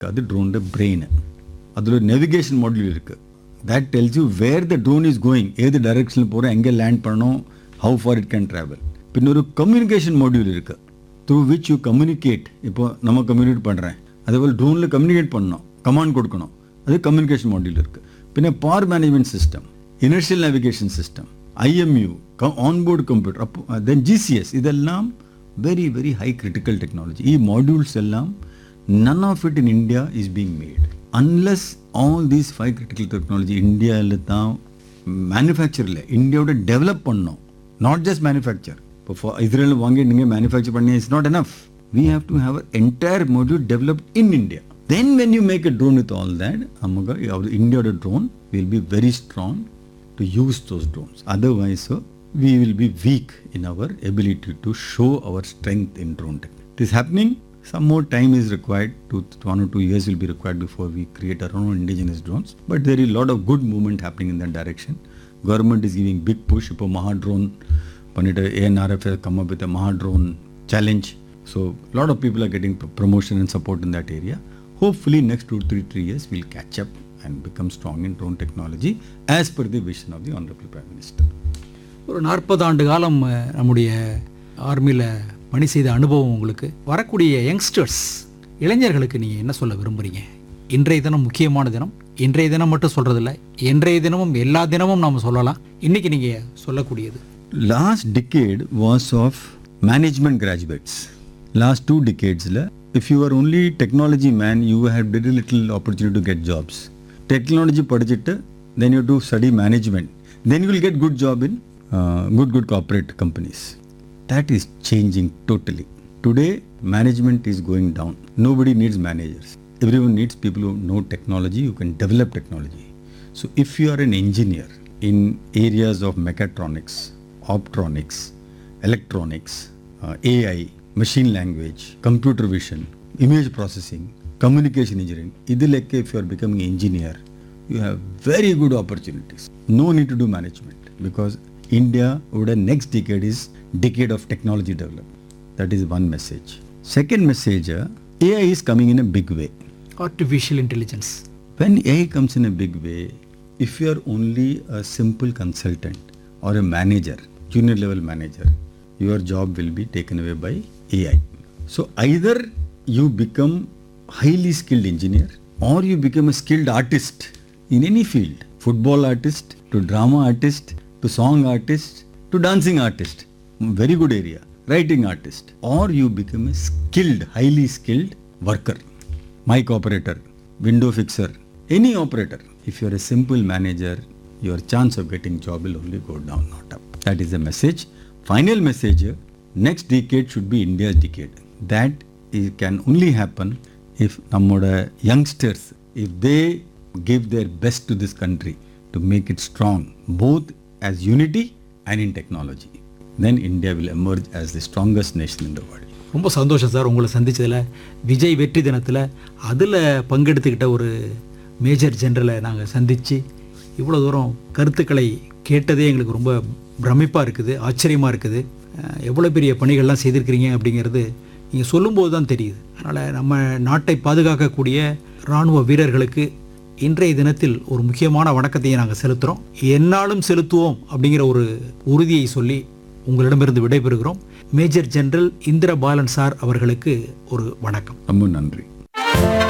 அது ட்ரோனோட பிரெயின். அதில் ஒரு நேவிகேஷன் மாடியூல் இருக்குது. That tells you where the drone is going, ஏது டைரக்ஷனில் போகிறோம், எங்கே லேண்ட் பண்ணணும், how for it can travel. பின்ன ஒரு கம்யூனிகேஷன் மாடியூல் இருக்குது, த்ரூ விச் யூ கம்யூனிகேட். இப்போ நம்ம கம்யூனிகேட் பண்ணுறேன், அதேபோல் ட்ரோனில் கம்யூனிகேட் பண்ணணும், கமாண்ட் கொடுக்கணும், அது கம்யூனிகேஷன் மாடியூல் இருக்குது. பின்ன power management system, inertial navigation system, IMU, onboard computer, அப்போ தென் GCS, இதெல்லாம் very very high critical technology. ಈ ಮಾಡ್ಯೂಲ್ಸ್ எல்லாம் none of it in India is being made unless all these 5 critical technology இந்தியாவில் தான் மேனுஃபேக்சரில் இந்தியாவோட develop பண்ணோம். Not just manufacture. இப்போ Israel வாங்கி நீங்கள் மேனுஃபேக்சர் பண்ணி it's not enough. We have to have an entire module developed in India. Then when you make a drone with all that, India's drone will be very strong to use those drones. Otherwise, we will be weak in our ability to show our strength in drone tech. It is happening. Some more time is required. 1 or 2 years will be required before we create our own indigenous drones. But there is a lot of good movement happening in that direction. Government is giving big push. Now Maha Drone, ANRF has come up with a Maha Drone challenge. So a lot of people are getting promotion and support in that area. Hopefully next 2-3 years we'll catch up and become strong in drone technology as per the vision of the Honorable Prime Minister. ஒரு 40 ஆண்டு காலம் நம்முடைய ஆர்மியில் பணி செய்த அனுபவம் உங்களுக்கு. வரக்கூடிய யங்ஸ்டர்ஸ், இளைஞர்களுக்கு நீங்கள் என்ன சொல்ல விரும்புகிறீங்க? இன்றைய தினம் முக்கியமான தினம். இன்றைய தினம் மட்டும் சொல்கிறதில்ல, இன்றைய தினமும் எல்லா தினமும் நாம் சொல்லலாம். இன்றைக்கி நீங்கள் சொல்லக்கூடியது. Last decade was of management graduates. Last 2 decades, if you are only technology man, you have very little opportunity to get jobs. Technology படிச்சிட்டு then you do study management. Then you will get good job in good corporate companies. That is changing totally. Today, management is going down. Nobody needs managers. Everyone needs people who know technology, who can develop technology. So if you are an engineer in areas of mechatronics, optronics, electronics, AI, machine language, computer vision, image processing, communication engineering, idileke if you are becoming engineer, you have very good opportunities. No need to do management because India over the next decade is decade of technology development. That is one message. Second message, AI is coming in a big way. Artificial intelligence. When AI comes in a big way, if you are only a simple consultant or a manager, junior level manager, your job will be taken away by AI. So either you become highly skilled engineer or you become a skilled artist in any field. Football artist to drama artist to song artist to dancing artist. Very good area. Writing artist. Or you become a skilled, highly skilled worker. Mic operator, window fixer, any operator. If you are a simple manager, your chance of getting job will only go down, not up. That is the message. Final message, next decade should be India's decade. That can only happen if nammoda youngsters, if they give their best to this country to make it strong, both as unity and in technology. Then India will emerge as the strongest nation in the world. ரொம்ப சந்தோஷம் sir உங்களை சந்திச்சதில். விஜய் வெற்றி தினத்தில் அதில் பங்கெடுத்துக்கிட்ட ஒரு major ஜெனரலை நாங்கள் சந்தித்து இவ்வளோ தூரம் கருத்துக்களை கேட்டதே எங்களுக்கு ரொம்ப பிரமிப்பாக இருக்குது, ஆச்சரியமாக இருக்குது. எவ்வளோ பெரிய பணிகள்லாம் செய்திருக்கிறீங்க அப்படிங்கிறது நீங்கள் சொல்லும்போது தான் தெரியுது. அதனால் நம்ம நாட்டை பாதுகாக்கக்கூடிய இராணுவ வீரர்களுக்கு இன்றைய தினத்தில் ஒரு முக்கியமான வணக்கத்தையும் நாங்கள் செலுத்துகிறோம். எந்நாளும் செலுத்துவோம் அப்படிங்கிற ஒரு உறுதியை சொல்லி உங்களிடமிருந்து விடைபெறுகிறோம். மேஜர் ஜெனரல் இந்திர பாலன் சார் அவர்களுக்கு ஒரு வணக்கம். ரொம்ப நன்றி.